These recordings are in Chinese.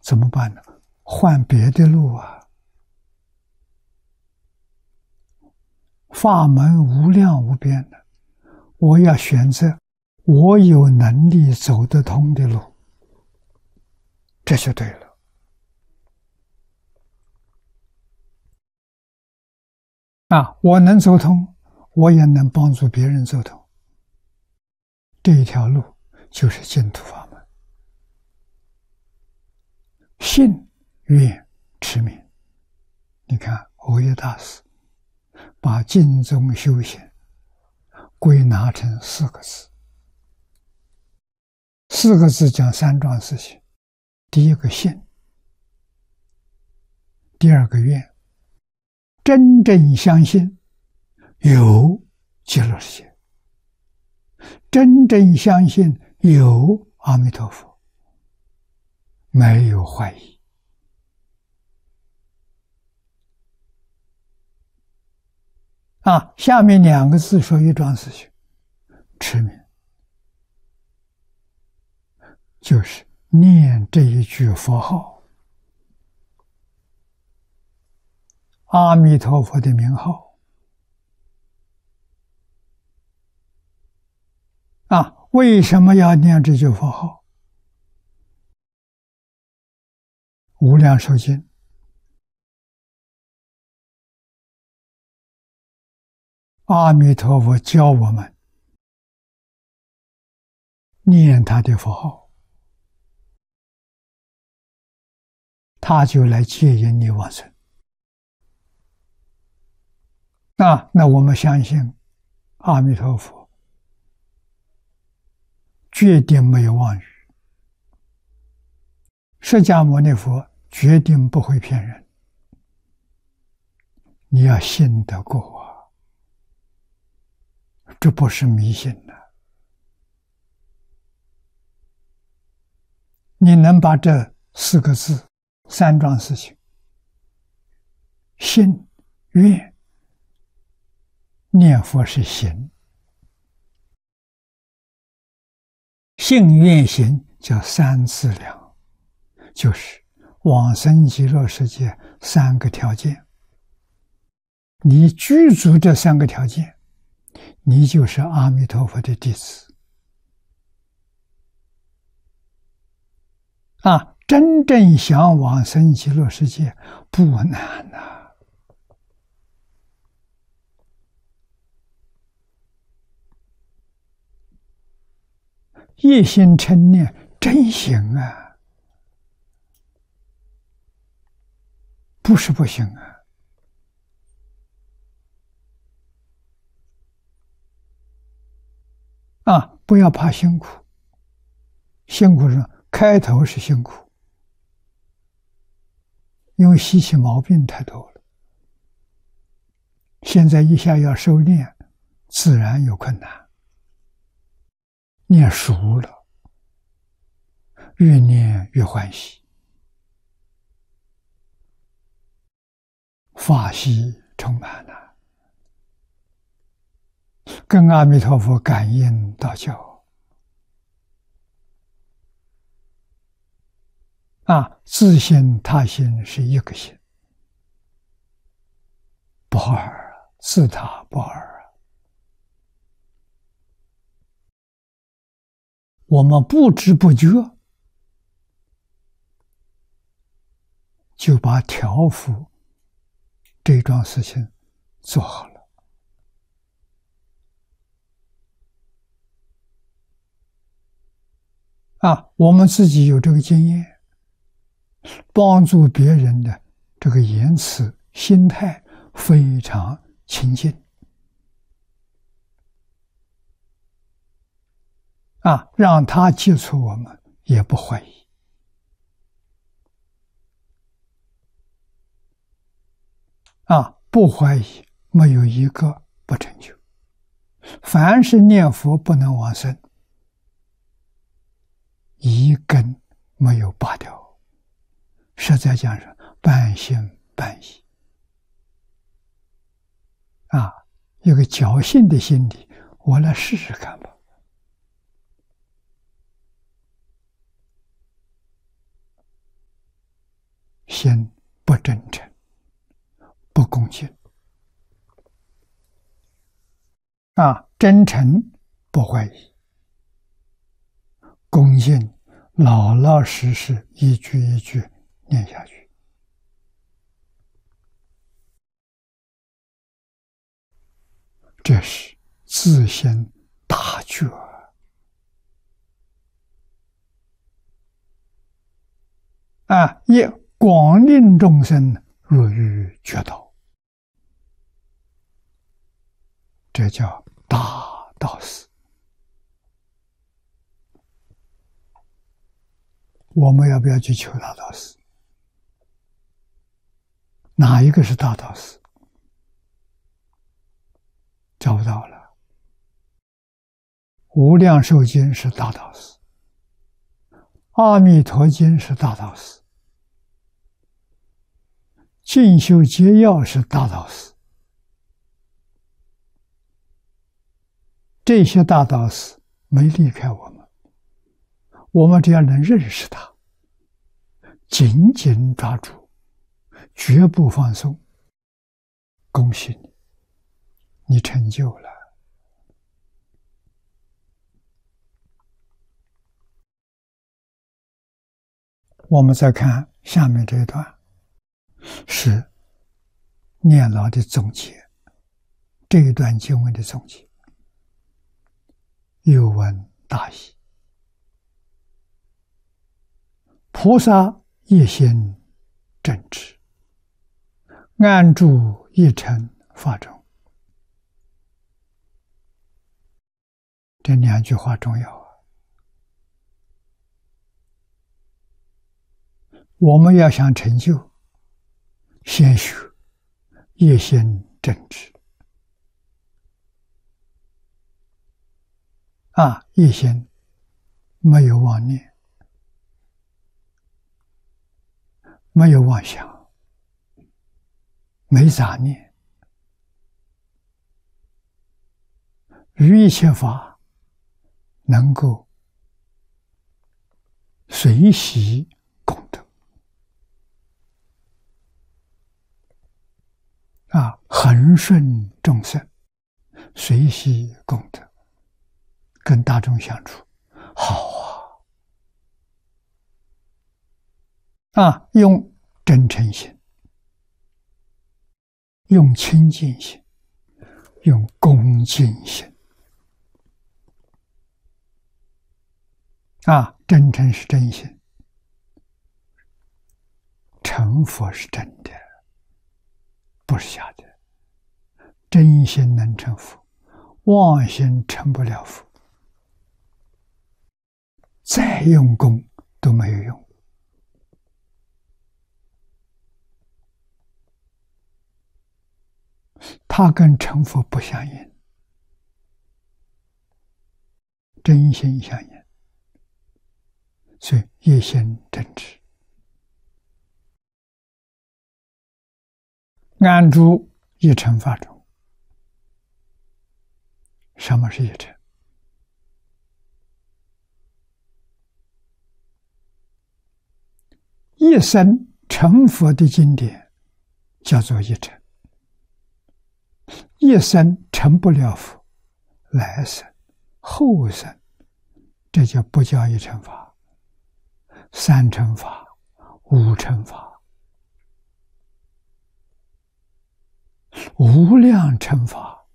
怎么办呢？换别的路啊！法门无量无边的，我要选择我有能力走得通的路，这就对了。我能走通，我也能帮助别人走通。这一条路就是净土法门。信、愿、持名。你看蕅益大师把净宗修行归纳成4个字，4个字讲3桩事情：第一个信，第二个愿，真正相信有极乐世界，真正相信有阿弥陀佛，没有怀疑。下面2个字说一桩事情，持名，就是念这一句佛号，阿弥陀佛的名号。为什么要念这句佛号？无量寿经阿弥陀佛教我们念他的佛号，他就来接引你往生。那我们相信阿弥陀佛决定没有妄语，释迦牟尼佛决定不会骗人，你要信得过啊，这不是迷信的。你能把这4个字3桩事情，信、愿、念佛是行，信愿行叫3资粮，就是往生极乐世界3个条件。你具足这3个条件，你就是阿弥陀佛的弟子。真正想往生极乐世界不难呐。一心称念真行啊，不是不行啊！不要怕辛苦，辛苦是开头是辛苦，因为习气毛病太多了。现在一下要收敛，自然有困难。念熟了，越念越欢喜，法喜充满了，跟阿弥陀佛感应道交。自信他心是一个心，不二，自他不二。我们不知不觉就把调伏这桩事情做好了。我们自己有这个经验，帮助别人的这个言辞心态非常清净。让他接触我们也不怀疑。不怀疑，没有一个不成就。凡是念佛不能往生，一根没有拔掉，实在讲是半信半疑。有个侥幸的心理，我来试试看吧。 心不真诚，不恭敬。真诚不怀疑，恭敬老老实实一句一句念下去。这是自心大觉也广令众生入于觉道，这叫大道士。我们要不要去求大道士？哪一个是大道士？找不到了。无量寿经是大道士，阿弥陀经是大道士，进修解要是大道士。这些大道士没离开我们，我们只要能认识他，紧紧抓住，绝不放松，恭喜你，你成就了。我们再看下面这一段，是念老的总结，这一段经文的总结。有闻大义，菩萨一心正直，安住一尘法中。这两句话重要啊！我们要想成就，先学一心正直。一心没有妄念，没有妄想，没杂念，于一切法能够随喜功德。恒顺众生，随喜功德。跟大众相处好用真诚心，用清净心，用恭敬心。真诚是真心，成佛是真的，不是假的。真心能成佛，妄心成不了佛。再用功都没有用。它跟成佛不相应，真心相应，所以一心正直，安住一尘法中。什么是一尘？一生成佛的经典叫做一尘，一生成不了佛，来生后生，这就不叫一乘法，三乘法、五乘法、无量乘法。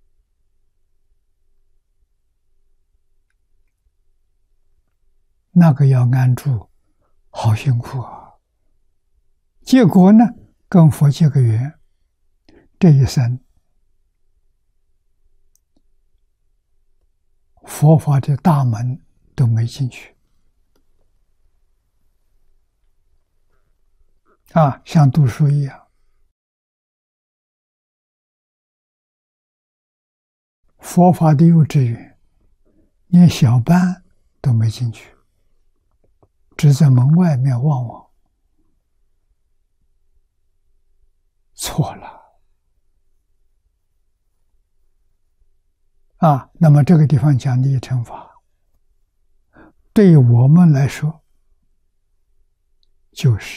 那个要安住好辛苦啊！结果呢，跟佛结个缘，这一生佛法的大门都没进去像读书一样，佛法的幼稚园连小班都没进去，只在门外面望望。错了那么这个地方讲的一乘法，对于我们来说就是